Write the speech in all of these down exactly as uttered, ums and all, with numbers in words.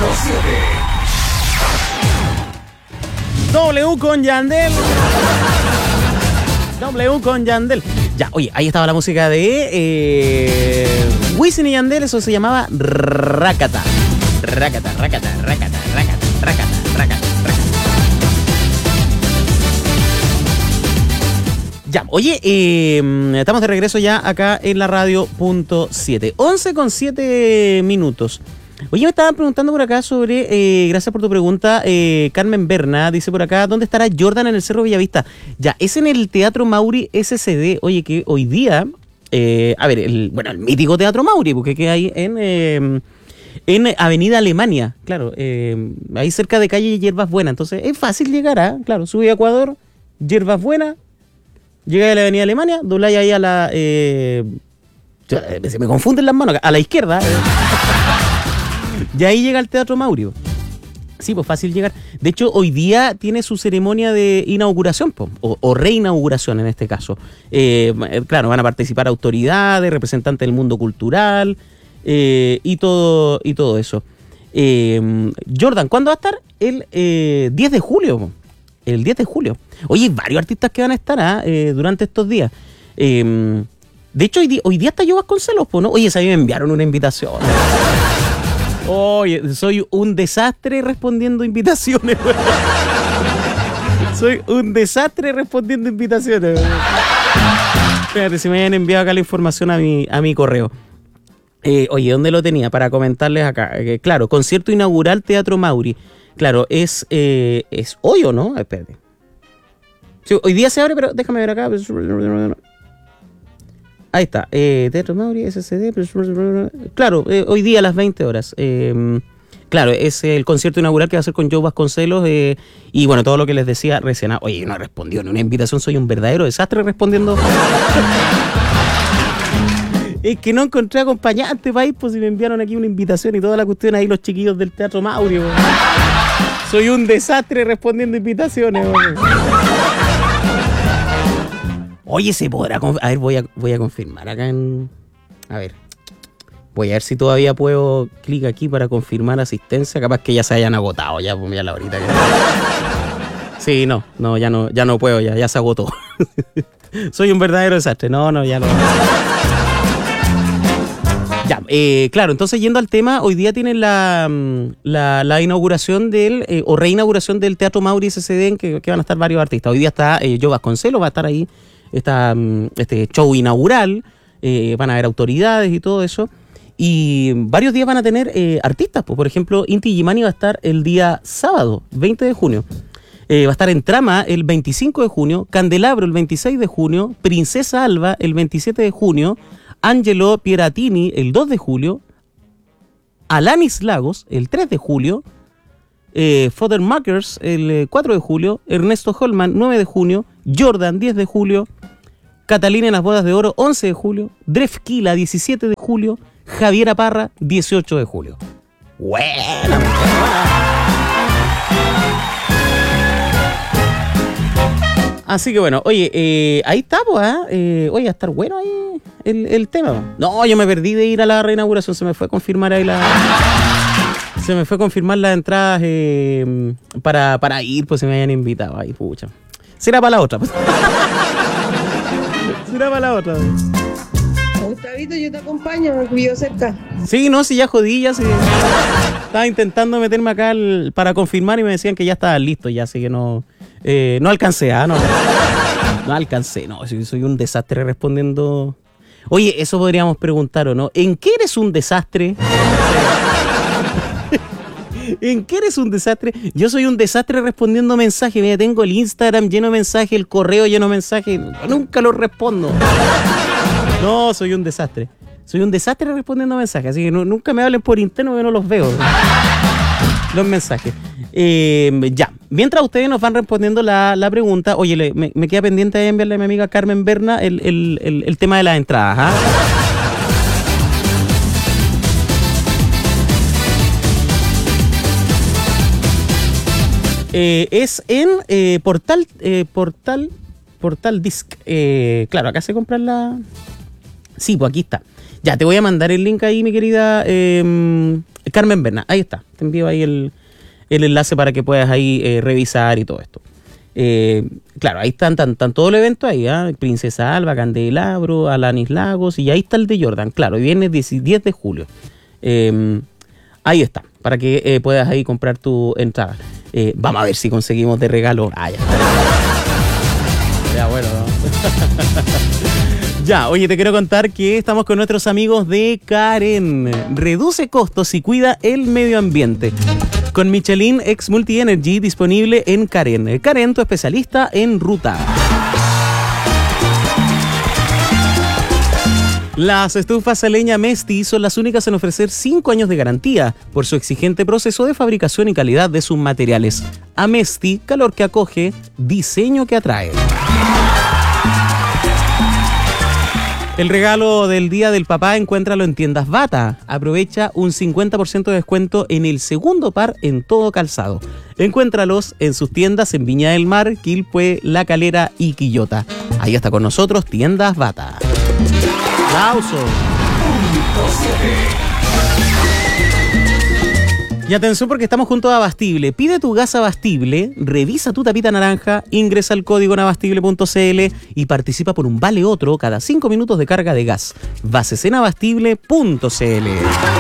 siete. W con Yandel. W con Yandel. Ya, oye, ahí estaba la música de eh, Wisin y Yandel. Eso se llamaba Rakata. Rakata, Rakata, Rakata, Rakata, Rakata, Rakata, Rakata. Ya, oye, eh, estamos de regreso ya acá en la radio punto siete. once con siete minutos. Oye, me estaban preguntando por acá sobre, eh, gracias por tu pregunta, eh, Carmen Berna, dice por acá, ¿dónde estará Jordan en el Cerro Bellavista? Ya, es en el Teatro Mauri S C D. Oye, que hoy día, eh, a ver, el, bueno, el mítico Teatro Mauri, porque queda ahí en, eh, en Avenida Alemania, claro, eh, ahí cerca de calle Hierbas Buenas. Entonces, es fácil llegar a, claro, sube a Ecuador, Hierbas Buenas, llega a la Avenida Alemania, dobláis ahí a la, eh, se me confunden las manos, a la izquierda, eh. Y ahí llega el Teatro Mauri. Sí, pues fácil llegar. De hecho, hoy día tiene su ceremonia de inauguración, po, o, o reinauguración en este caso. Eh, claro, van a participar autoridades, representantes del mundo cultural eh, y, todo, y todo eso. Eh, Jordan, ¿cuándo va a estar? El eh, diez de julio. Po. El diez de julio. Oye, hay varios artistas que van a estar ¿eh? Eh, durante estos días. Eh, de hecho, hoy día, hoy día está Yo Vasconcelos, po, ¿no? Oye, a mí me enviaron una invitación. Oye, soy un desastre respondiendo invitaciones. Soy un desastre respondiendo invitaciones. Espérate, si me habían enviado acá la información a mi, a mi correo. Eh, oye, ¿dónde lo tenía? Para contarles acá. Eh, claro, concierto inaugural Teatro Mauri. Claro, es, eh, es hoy o no. Espérate. Sí, hoy día se abre, pero déjame ver acá. Ahí está, eh, Teatro Mauri, S C D, claro, eh, hoy día a las veinte horas. Eh, claro, es el concierto inaugural que va a ser con Joe Vasconcelos eh, y bueno, todo lo que les decía recién. Oye, no respondió ni una invitación, soy un verdadero desastre respondiendo. Es que no encontré acompañante para ir, pues si me enviaron aquí una invitación y toda la cuestión ahí los chiquillos del Teatro Mauri. Pues. Soy un desastre respondiendo invitaciones. Pues. Oye, se podrá... Conf- a ver, voy a, voy a confirmar acá en... A ver. Voy a ver si todavía puedo... Clic aquí para confirmar asistencia. Capaz que ya se hayan agotado ya, pues ya la horita que... Sí, no, no, ya no, ya no puedo, ya, ya se agotó. Soy un verdadero desastre. No, no, ya no. Ya, eh, claro, entonces yendo al tema, hoy día tienen la, la, la inauguración del, eh, o reinauguración del Teatro Mauri S C D, en que, que van a estar varios artistas. Hoy día está eh, Joe Vasconcelos, va a estar ahí. Esta, este show inaugural, eh, van a haber autoridades y todo eso, y varios días van a tener eh, artistas, pues, por ejemplo, Inti Illimani va a estar el día sábado, veinte de junio, eh, va a estar en Trama el veinticinco de junio, Candelabro el veintiséis de junio, Princesa Alba el veintisiete de junio, Angelo Pieratini el dos de julio, Alanis Lagos el tres de julio, eh, Father Makers el eh, cuatro de julio, Ernesto Holman nueve de junio, Jordan diez de julio, Catalina en las bodas de oro once de julio, Drefkila diecisiete de julio, Javiera Parra dieciocho de julio. Buena, buena. Así que bueno, oye, eh, ahí está, pues, ¿eh? eh, oye, a estar bueno ahí el, el tema. No, yo me perdí de ir a la reinauguración, se me fue a confirmar ahí la... Se me fue a confirmar las entradas eh, para, para ir, pues se me habían invitado ahí, pucha. Será para la otra, pues. Será para la otra. Gustavito, yo te acompaño, me vivo cerca. Sí, no, sí, ya jodí, ya sí. Estaba intentando meterme acá el, para confirmar y me decían que ya estaba listo, ya, así que no, eh, no alcancé, ¿ah? No, no alcancé, no, soy, soy un desastre respondiendo. Oye, eso podríamos preguntar, ¿o no? ¿En qué eres un desastre? ¿En qué eres un desastre? Yo soy un desastre respondiendo mensajes. Mira, tengo el Instagram lleno de mensajes, el correo lleno de mensajes. Nunca los respondo. No, soy un desastre. Soy un desastre respondiendo mensajes. Así que no, nunca me hablen por interno que no los veo. Los mensajes. Eh, ya. Mientras ustedes nos van respondiendo la, la pregunta, oye, le, me, me queda pendiente de enviarle a mi amiga Carmen Berna el, el, el, el tema de las entradas. ¿Ah? Eh, es en eh, Portal eh, Portal Portal Disc. Eh, claro, acá se compran la... Sí, pues aquí está. Ya, te voy a mandar el link ahí, mi querida eh, Carmen Berna, ahí está. Te envío ahí el, el enlace para que puedas ahí eh, revisar y todo esto. Eh, claro, ahí están, están, están todo el evento ahí, ¿eh? Princesa Alba, Candelabro, Alanis Lagos, y ahí está el de Jordan, claro, y viene diez de julio. Eh, ahí está, para que eh, puedas ahí comprar tu entrada. Eh, vamos a ver si conseguimos de regalo. Ah, ya. Ya, bueno, ¿no? Ya, oye, te quiero contar que estamos con nuestros amigos de Karen. Reduce costos y cuida el medio ambiente. Con Michelin X Multi Energy disponible en Karen. Karen, tu especialista en ruta. Las estufas a leña Mesti son las únicas en ofrecer cinco años de garantía por su exigente proceso de fabricación y calidad de sus materiales. A Mesti, calor que acoge, diseño que atrae. El regalo del Día del Papá encuéntralo en Tiendas Bata. Aprovecha un cincuenta por ciento de descuento en el segundo par en todo calzado. Encuéntralos en sus tiendas en Viña del Mar, Quilpué, La Calera y Quillota. Ahí está con nosotros Tiendas Bata. ¡Aplauso! Y atención porque estamos junto a Abastible. Pide tu gas Abastible, revisa tu tapita naranja, ingresa al código en abastible punto c l y participa por un vale otro cada cinco minutos de carga de gas. Bases en abastible punto c l.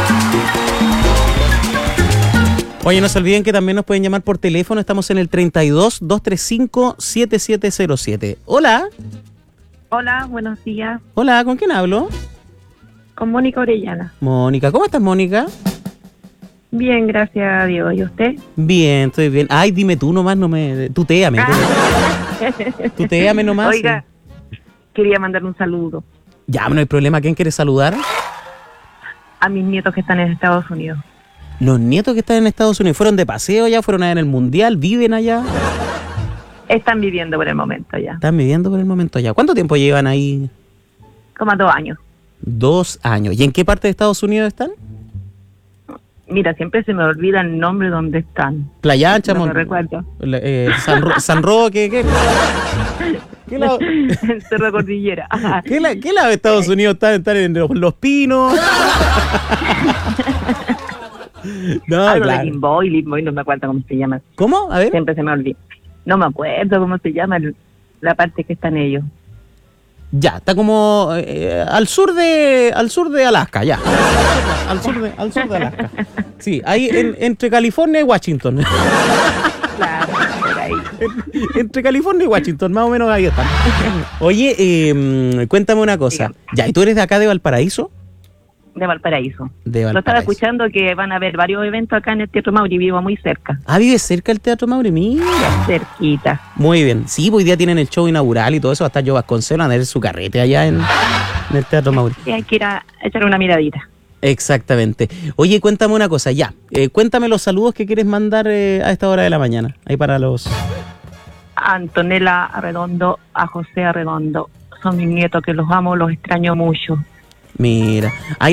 Oye, no se olviden que también nos pueden llamar por teléfono. Estamos en el treinta y dos, doscientos treinta y cinco, setenta y siete cero siete. Hola. Hola, buenos días. Hola, ¿con quién hablo? Con Mónica Orellana. Mónica, ¿cómo estás, Mónica? Bien, gracias a Dios. ¿Y usted? Bien, estoy bien. Ay, dime tú nomás, no me... Tuteame. Ah. Tuteame nomás. Oiga, quería mandar un saludo Ya, no hay problema. ¿Quién quiere saludar? a mis nietos que están en Estados Unidos. Los nietos que están en Estados Unidos, ¿fueron de paseo ya? ¿Fueron allá en el Mundial? ¿Viven allá? Están viviendo por el momento ya. Están viviendo por el momento allá. ¿Cuánto tiempo llevan ahí? Como dos años. Dos años. ¿Y en qué parte de Estados Unidos están? Mira, siempre se me olvida el nombre donde están. Playa Ancha, No me Mon- recuerdo. eh, San, Ro- San Roque, ¿qué? ¿Qué lado, El Cerro Cordillera. Ajá. ¿qué, la- qué lado de Estados Unidos están? ¿Están en los, los Pinos? No, Algo de claro. Limboy, Limboy, no me acuerdo cómo se llama. ¿Cómo? A ver. Siempre se me olvida. No me acuerdo cómo se llama el- la parte que están ellos. Ya, está como eh, al sur de al sur de Alaska, ya. Al sur de, al sur de Alaska. Sí, ahí en- entre California y Washington. Claro, por ahí. En- entre California y Washington, más o menos ahí están. Oye, eh, cuéntame una cosa. Dígame. Ya, ¿y tú eres de acá de Valparaíso? De Valparaíso. De Lo estaba Valparaíso. escuchando que van a haber varios eventos acá en el Teatro Mauri, vivo muy cerca, Ah, vive cerca del Teatro Mauri, mira. cerquita. Muy bien. Sí, hoy día tienen el show inaugural y todo eso. Hasta yo Vasconcelos a tener su carrete allá en, en el Teatro Mauri. Y hay que ir a echar una miradita. Exactamente. Oye, cuéntame una cosa, ya. Eh, cuéntame los saludos que quieres mandar eh, a esta hora de la mañana. Ahí para los... A Antonella Arredondo, a José Arredondo. Son mis nietos que los amo, los extraño mucho. Mira. Ahí